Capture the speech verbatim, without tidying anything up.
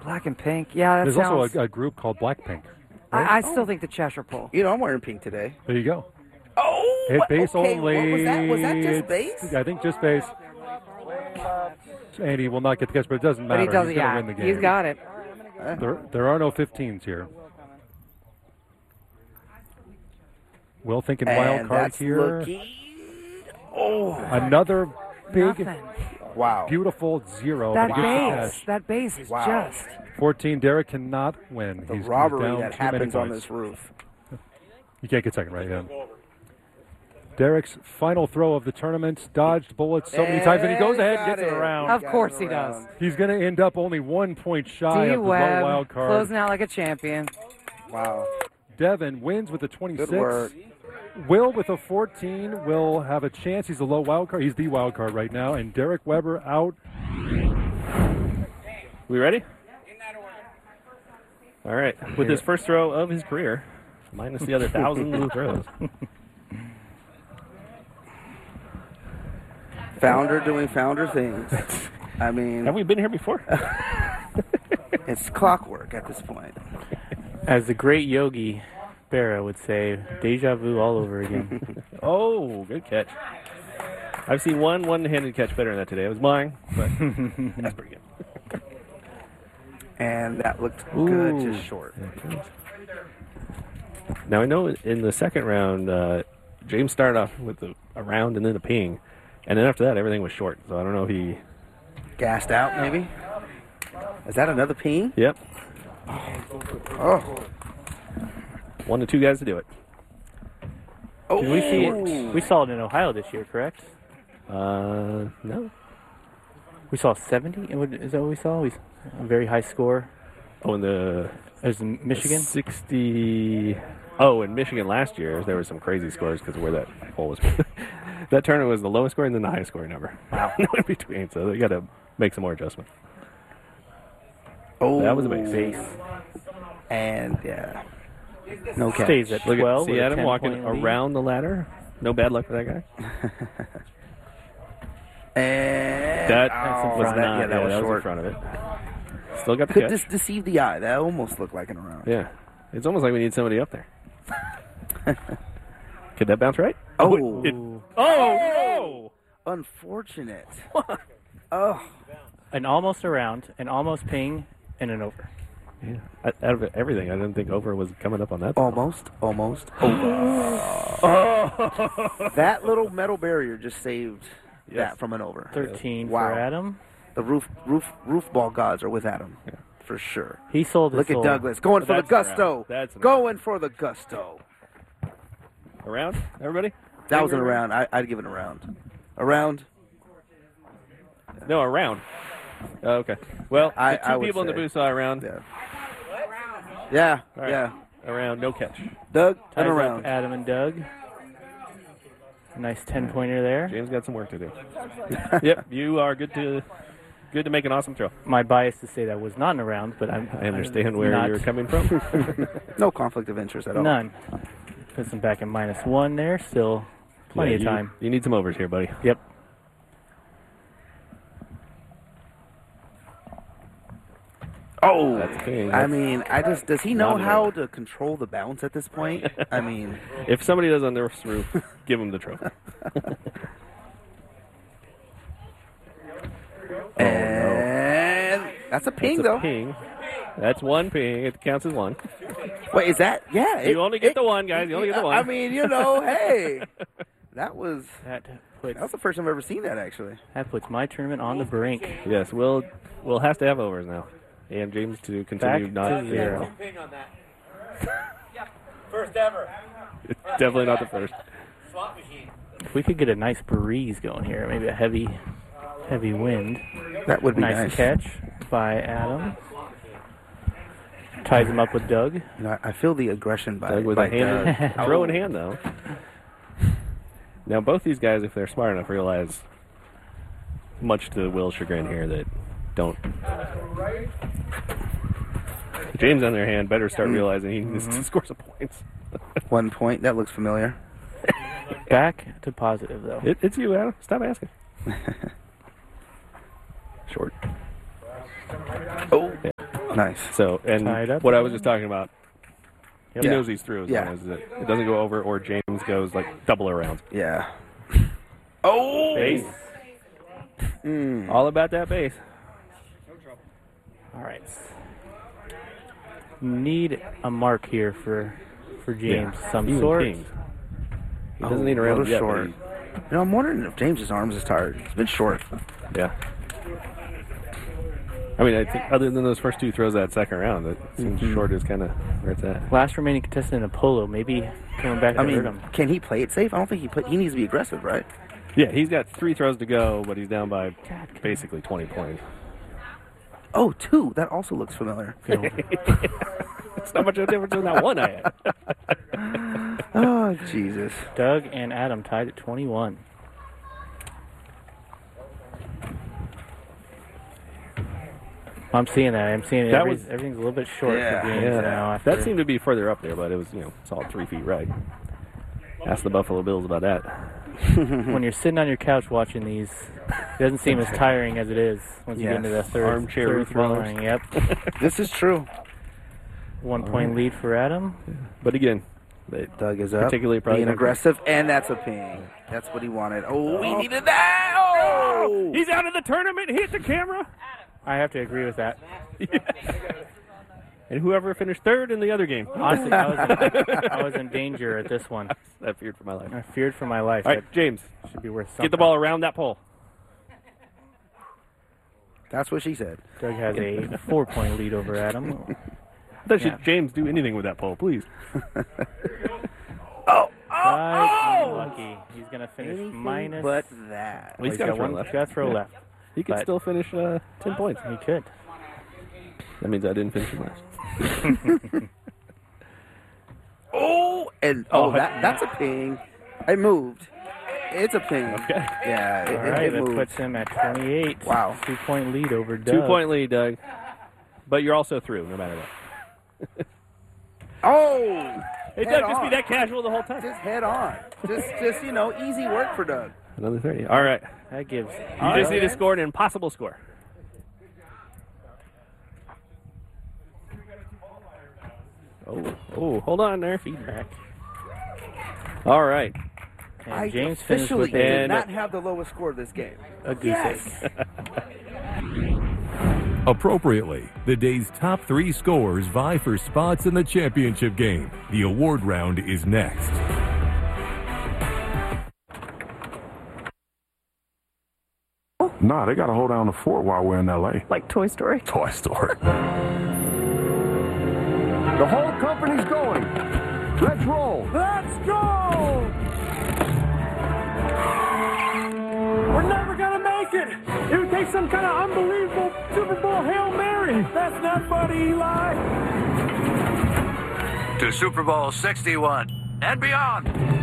Black and pink. Yeah, that There's sounds... also a, a group called Blackpink. Right? I, I still think the Cheshire Pole. You know, I'm wearing pink today. There you go. Oh, Hit base okay, only. What was that? Was that just base? I think just base. And he will not get the catch, but it doesn't matter. But he doesn't, He's going to yeah. win the game. He's got it. There, there are no fifteens here. Will thinking wild And card that's here. looking- Oh, Another big, Nothing. wow. beautiful zero. That but he gets the base. catch. That base is Wow. just... fourteen, Derek cannot win. The he's, robbery he's down that too many happens on points. this roof. You can't get second, right? Yeah. Derek's final throw of the tournament, dodged bullets so many times, and he goes ahead and Got gets it it. around. Of Got course it he does. around. He's going to end up only one point shy of the low D-Web wild card. closing out like a champion. Wow. Devin wins with a twenty-six. Good work. Will with a fourteen will have a chance. He's a low wild card. He's the wild card right now. And Derek Weber out. We ready? All right. With his first throw of his career, minus the other thousands of throws. Founder doing founder things. I mean, Have we been here before? it's clockwork at this point. As the great Yogi Berra would say, deja vu all over again. Oh, good catch. I've seen one one-handed catch better than that today. It was mine, but that's pretty good. And that looked Ooh. good, just short. Now, I know in the second round, uh, James started off with a, a round and then a ping. And then after that, everything was short. So I don't know if he... Gassed out, maybe? Is that another ping? Yep. Oh. One to two guys to do it. Oh, Did we see it? We saw it in Ohio this year, correct? Uh, no. We saw seventy. And what- Is that what we saw? We, a very high score. Oh, in the... It was in Michigan. sixty... Oh, in Michigan last year, there were some crazy scores because of where that hole was. That tournament was the lowest score and then the highest scoring number. Wow. No in between, so you got to make some more adjustments. Oh, That was a base. Base. And, yeah. No catch. Stays at Look at twelve. see with a Adam walking ten-point lead. around the ladder. No bad luck for that guy. And That oh, was that, not. yeah, that was in short. front of it. Still got the Could catch. this deceive the eye? That almost looked like an around. Yeah, it's almost like we need somebody up there. Could that bounce right? Oh, It- oh no! unfortunate. Oh, An almost around, an almost ping, and an over. Yeah. Out out of everything, I didn't think over was coming up on that. almost, almost over. That little metal barrier just saved Yes. that from an over. Thirteen Wow. for Adam. The roof, roof, roof ball gods are with Adam, for sure. He sold his Look at soul. Douglas going for the That's an around. gusto. That's an Going for the gusto. Around, everybody? That was an around. I, I'd give it a round. Around. No, around. Oh, okay. Well, I- the two I would people in the say. booth saw around. Yeah. Yeah. All right. Yeah. Around, no catch. Doug, Ties and up around. Adam and Doug. Nice ten-pointer there. James got some work to do. Yep, you are good to good to make an awesome throw. My bias to say that was not an around, but I'm, I understand I'm where not, you're coming from. No conflict of interest at all. None. Puts him back in minus one there. Still plenty Yeah, of you- time. You need some overs here, buddy. Yep. Oh, That's a ping. I mean, I just does he know Not an how over. to control the bounce at this point? I mean, If somebody does on this roof, give them the trophy. and that's a ping That's a though. ping. That's one ping. It counts as one. Wait, is that? Yeah. You only get the one, guys. You only get the one. I mean, you know, hey, that was That puts that was the first time I've ever seen that actually. that puts my tournament on the brink. Yes, we'll we'll have to have overs now. And James to continue Back not to zero. Ping on that. First ever. Definitely not the first. Swap machine. If we could get a nice breeze going here, maybe a heavy, heavy wind. That would be Nice, nice. catch by Adam. Ties him up with Doug. You know, I feel the aggression by, Doug with by a hand, Doug. throw in hand though. Now both these guys, if they're smart enough, realize, much to Will's chagrin here, that don't. James, on their hand, better start realizing he needs to score some points. One point. That looks familiar. Back to positive though. It, it's you, Adam. Stop asking. Short. Oh. Yeah. Nice. So, and Tied up. what I was just talking about, he Yeah. knows he's through as Yeah. long as it, it doesn't go over or James goes like double around. Yeah. Oh! Base. All about that base. All right. Need a mark here for for James, some Even sort. Kings. He doesn't Oh, need a round little yet. short. But You know, I'm wondering if James's arms is tired. It's been short. he- yeah. I mean, I think other than those first two throws that second round, it seems Mm-hmm. short is kind of where it's at. Last remaining contestant in a polo. Maybe coming back to I hurt mean, him. can he play it safe? I don't think he play, he needs to be aggressive, right? Yeah, he's got three throws to go, but he's down by basically twenty points. Oh, two. That also looks familiar. It's not much of a difference than that one I had. Oh, Jesus. Doug and Adam tied at twenty-one. I'm seeing that. I'm seeing it. That Every, was- everything's a little bit short Yeah. for James now. After, That seemed to be further up there, but it was, you know, solid three feet right. Ask the Buffalo Bills about that. when you're sitting on your couch watching these, it doesn't seem as tiring as it is once you Yes. get into the third, Armchair third Ruth throwing. Yep. This is true. One point lead for Adam. But again, they, Doug is up. Particularly probably being not- aggressive, and that's a ping. That's what he wanted. Oh, we needed that. Oh! he's out of the tournament. He hit the camera. I have to agree with that. And whoever finished third in the other game. Honestly, I was, in, I was in danger at this one. I feared for my life. I feared for my life. All right, James, That should be worth something. get the ball around that pole. That's what she said. Doug has a four-point lead over Adam. I thought Yeah. should James do anything with that pole, please. Right, unlucky. He's gonna finish Anything minus. but that. Well, he's he's got got a throw one. left. Got to throw Yeah. left. He could But- still finish uh, ten points. He could. That means I didn't finish him last. Oh, and Oh, oh, that that's a ping. It moved. It's a ping. Okay. Yeah, it, All it, right, it that moved. puts him at twenty-eight. Wow. Two-point lead over Doug. Two-point lead, Doug. But you're also through, no matter what. Oh, Hey, head Doug, just be on. that casual the whole time. Just head on. Just, just you know, easy work for Doug. Another thirty. All right. That gives. You just need to score an impossible score. Oh, oh, hold on there. feedback. All right. And I James finished officially with did a, And- not have the lowest score of this game. a goose Yes. egg. Appropriately, the day's top three scorers vie for spots in the championship game. The award round is next. Nah, they got to hold down the fort while we're in L A. Like Toy Story. Toy Story. The whole company's going. Let's roll. Let's go. We're never gonna make it. It would take some kind of unbelievable Super Bowl Hail Mary. That's not funny, Eli. To Super Bowl sixty-one and beyond.